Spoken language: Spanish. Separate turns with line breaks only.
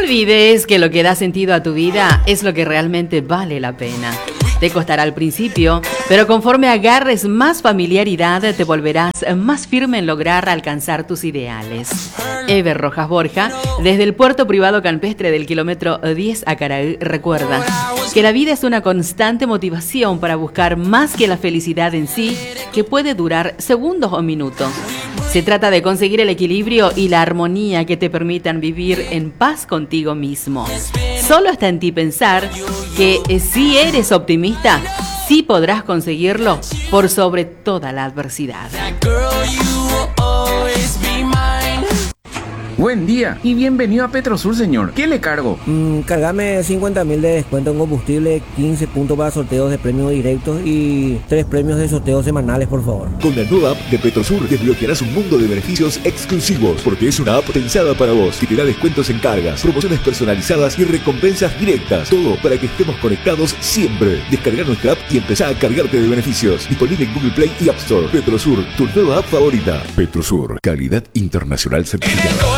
olvides que lo que da sentido a tu vida es lo que realmente vale la pena. Te costará al principio, pero conforme agarres más familiaridad, te volverás más firme en lograr alcanzar tus ideales. Ever Rojas Borja, desde el puerto privado campestre del kilómetro 10 a Caraí, recuerda que la vida es una constante motivación para buscar más que la felicidad en sí, que puede durar segundos o minutos. Se trata de conseguir el equilibrio y la armonía que te permitan vivir en paz contigo mismo. Solo está en ti pensar que si eres optimista, sí podrás conseguirlo por sobre toda la adversidad.
Buen día y bienvenido a Petrosur, señor. ¿Qué le cargo?
Cargame 50.000 de descuento en combustible, 15 puntos para sorteos de premios directos y 3 premios de sorteos semanales, por favor.
Con la nueva app de Petrosur desbloquearás un mundo de beneficios exclusivos, porque es una app pensada para vos, que te da descuentos en cargas, promociones personalizadas y recompensas directas. Todo para que estemos conectados siempre. Descarga nuestra app y empezá a cargarte de beneficios. Disponible en Google Play y App Store. Petrosur, tu nueva app favorita. Petrosur, calidad internacional certificada.